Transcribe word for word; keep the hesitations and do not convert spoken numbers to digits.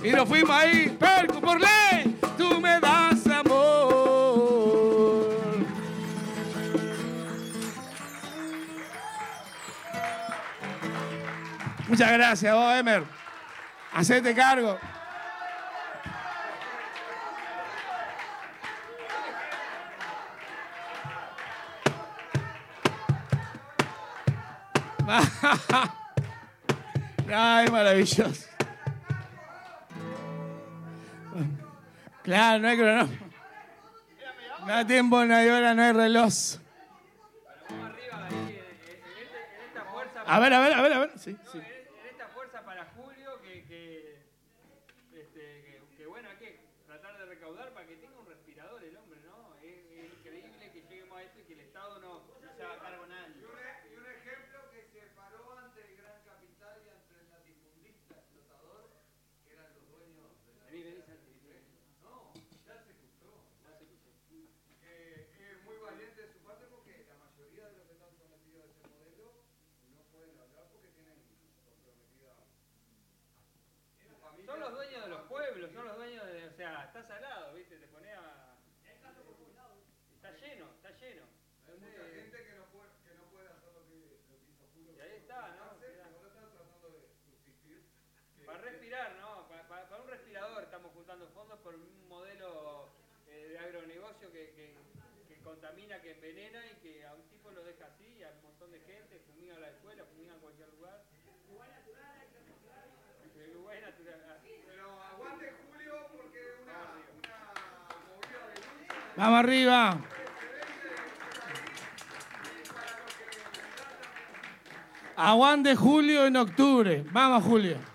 Y nos fuimos ahí, Percu, por ley, tú me das amor. Muchas gracias, vos, Emer. Hacete cargo. Ay, maravilloso. Claro, no hay cronómetro. No hay tiempo, no hay hora, no hay reloj. A ver, a ver, a ver, a ver. Sí, sí. En esta fuerza para Julio, que, que, este, que, que bueno, hay que tratar de recaudar para que tenga un respirador el hombre, ¿no? Es, es increíble que lleguemos a esto y que el Estado no, no se haga cargo nadie. Y un, y un ejemplo que se paró ante el gran capital y ante el latifundista explotador, que eran los dueños de la... Vení, vení, Santi. No, ya se escuchó. Ya se escuchó. Que es muy valiente de su parte porque la mayoría de los que están sometidos a ese modelo no pueden hablar porque tienen comprometida su familia. Son los dueños de los pueblos, son los dueños de... O sea, estás al lado, ¿viste? Te ponés a... Está lleno, está lleno. Hay mucha gente que no puede, que no puede hacer lo que, lo que hizo Julio. Y ahí está, ¿no? Que ahora están tratando de subsistir. Que, Para respirar, ¿no? Para, para, para un respirador estamos juntando fondos por un modelo eh, de agronegocio que, que, que contamina, que envenena y que a un tipo lo deja así, a un montón de gente, fumiga la escuela, fumiga en cualquier lugar. Uruguay natural, Uruguay natural. pero aguante Julio porque una, una movida de lucha. Vamos arriba. Aguante Julio en octubre. Vamos, Julio.